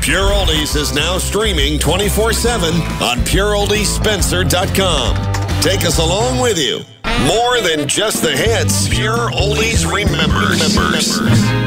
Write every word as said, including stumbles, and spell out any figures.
Pure Oldies is now streaming twenty-four seven on pure oldies spencer dot com. Take us along with you. More than just the hits, Pure Oldies remembers. remembers.